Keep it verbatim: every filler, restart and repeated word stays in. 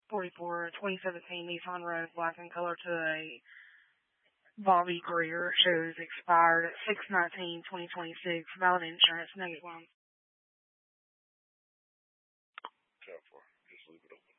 forty-four, twenty seventeen Nissan Rogue, black in color to a Bobby Greer. Shows expired at six nineteen twenty twenty-six. Valid insurance, negative loan. ten four. Just leave it open.